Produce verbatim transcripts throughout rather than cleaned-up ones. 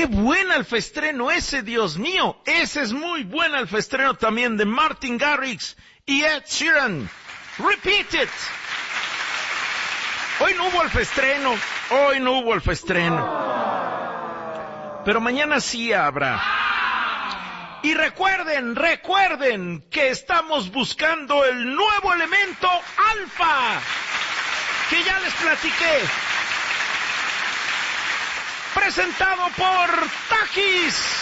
¡Qué buen alfaestreno ese, Dios mío! Ese es muy buen alfaestreno también de Martin Garrix y Ed Sheeran. Repeat it. Hoy no hubo alfaestreno, hoy no hubo alfaestreno. Pero mañana sí habrá. Y recuerden, recuerden que estamos buscando el nuevo elemento alfa, que ya les platiqué. Presentado por Takis.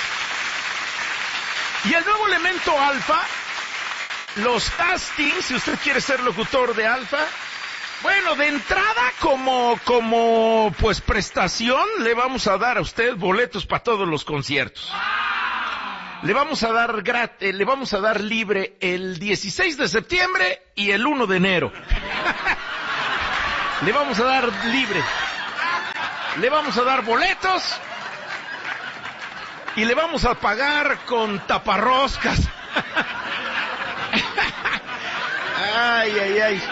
Y el nuevo elemento alfa, los castings, si usted quiere ser locutor de alfa, bueno, de entrada como, como, pues prestación, le vamos a dar a usted boletos para todos los conciertos. Le vamos a dar grat, eh, le vamos a dar libre el dieciséis de septiembre y el uno de enero. Le vamos a dar libre. Le vamos a dar boletos y le vamos a pagar con taparroscas. Ay, ay, ay.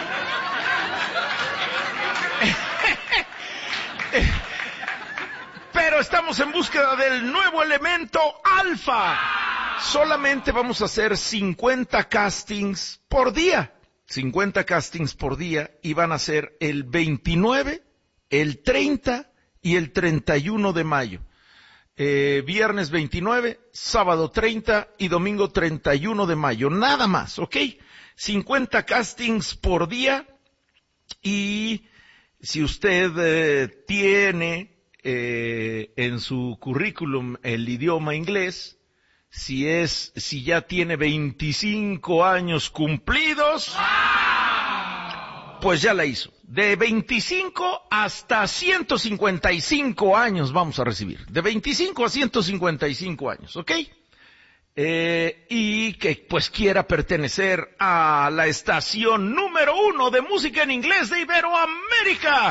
Pero estamos en búsqueda del nuevo elemento alfa. Solamente vamos a hacer cincuenta castings por día. cincuenta castings por día y van a ser el veintinueve, el treinta y el treinta y uno de mayo. Eh, viernes veintinueve, sábado treinta y domingo treinta y uno de mayo. Nada más, ¿ok? cincuenta castings por día. Y si usted eh, tiene eh, en su currículum el idioma inglés, si es, si ya tiene veinticinco años cumplidos, pues ya la hizo. De veinticinco hasta ciento cincuenta y cinco años vamos a recibir. De veinticinco a ciento cincuenta y cinco años, ¿ok? Eh, y que pues quiera pertenecer a la estación número uno de música en inglés de Iberoamérica.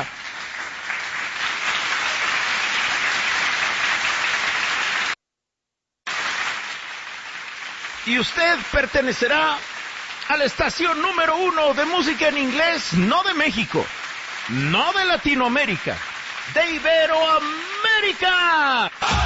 Y usted pertenecerá a la estación número uno de música en inglés, no de México, no de Latinoamérica, de Iberoamérica.